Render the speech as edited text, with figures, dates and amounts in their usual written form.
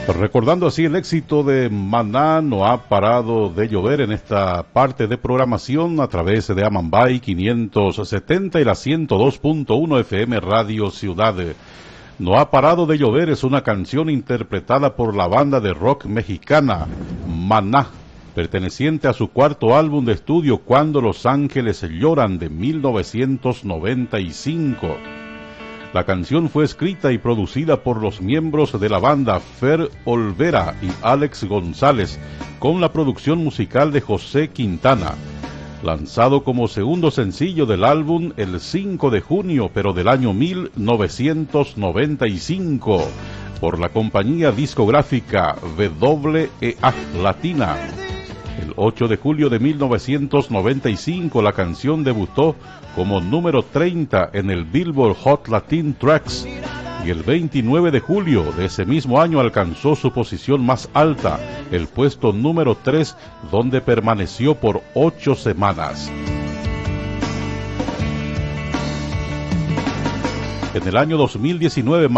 Recordando así el éxito de Maná, no ha parado de llover en esta parte de programación a través de Amambay 570 y la 102.1 FM Radio Ciudad. No ha parado de llover es una canción interpretada por la banda de rock mexicana Maná, perteneciente a su cuarto álbum de estudio Cuando los Ángeles Lloran de 1995. La canción fue escrita y producida por los miembros de la banda Fer Olvera y Alex González, con la producción musical de José Quintana. Lanzado como segundo sencillo del álbum el 5 de junio, pero del año 1995, por la compañía discográfica WEA Latina. El 8 de julio de 1995 la canción debutó como número 30 en el Billboard Hot Latin Tracks y el 29 de julio de ese mismo año alcanzó su posición más alta, el puesto número 3, donde permaneció por 8 semanas. En el año 2019